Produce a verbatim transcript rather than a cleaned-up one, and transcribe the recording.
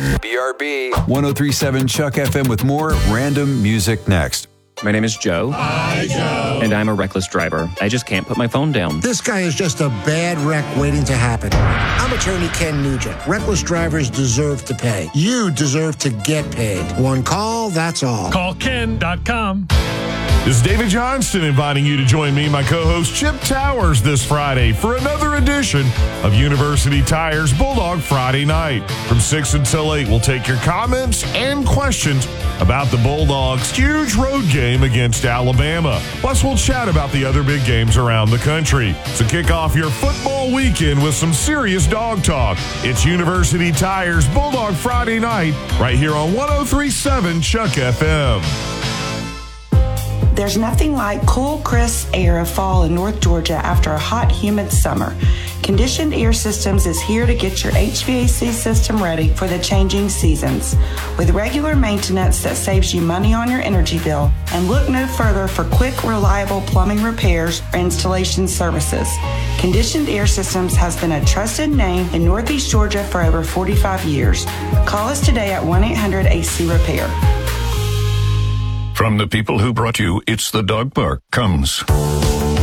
B R B. ten thirty-seven Chuck F M with more random music next. My name is Joe. Hi, Joe. And I'm a reckless driver. I just can't put my phone down. This guy is just a bad wreck waiting to happen. I'm attorney Ken Nugent. Reckless drivers deserve to pay. You deserve to get paid. One call, that's all. Call Ken dot com. This is David Johnston inviting you to join me, my co-host Chip Towers, this Friday for another edition of University Tires Bulldog Friday Night. From six until eight, we'll take your comments and questions about the Bulldogs' huge road game against Alabama. Plus, we'll chat about the other big games around the country. So kick off your football weekend with some serious dog talk. It's University Tires Bulldog Friday Night right here on ten thirty-seven Chuck F M. There's nothing like cool, crisp air of fall in North Georgia after a hot, humid summer. Conditioned Air Systems is here to get your H V A C system ready for the changing seasons. With regular maintenance that saves you money on your energy bill, and look no further for quick, reliable plumbing repairs or installation services. Conditioned Air Systems has been a trusted name in Northeast Georgia for over forty-five years. Call us today at one eight hundred A C repair. From the people who brought you It's the Dog Park comes